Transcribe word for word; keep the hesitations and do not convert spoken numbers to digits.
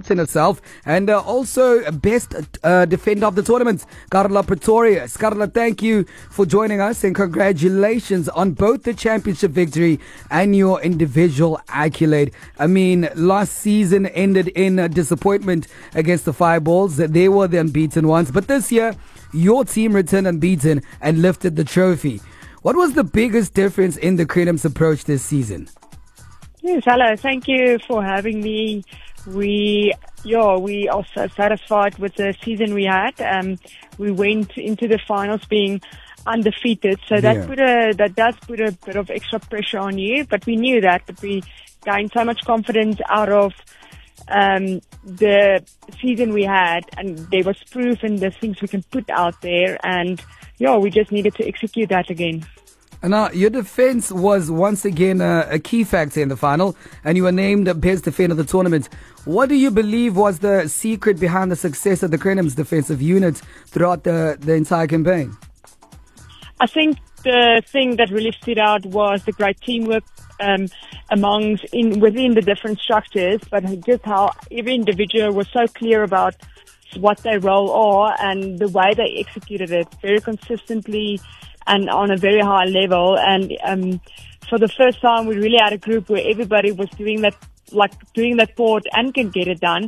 captain herself, and uh, also best uh, defender of the tournament, Carla Pretorius. Carla, thank you for joining us and congratulations on both the championship victory and your individual accolade. I mean, last season ended in uh, disappointment against the Fireballs. They were the unbeaten ones, but this year, your team returned unbeaten and lifted the trophy. What was the biggest difference in the Crenums approach this season? Yes, hello. Thank you for having me. We, yeah, we are so satisfied with the season we had. Um, we went into the finals being undefeated, so that Yeah. put a that does put a bit of extra pressure on you. But we knew that, but we gained so much confidence out of um, the season we had, and there was proof in the things we can put out there, and yeah, we just needed to execute that again. And now, your defense was once again a, a key factor in the final, and you were named the best defender of the tournament. What do you believe was the secret behind the success of the Crenums defensive unit throughout the, the entire campaign? I think the thing that really stood out was the great teamwork um, amongst in within the different structures, but just how every individual was so clear about what their role are and the way they executed it very consistently and on a very high level. And um, for the first time, we really had a group where everybody was doing that, like doing that part and can get it done.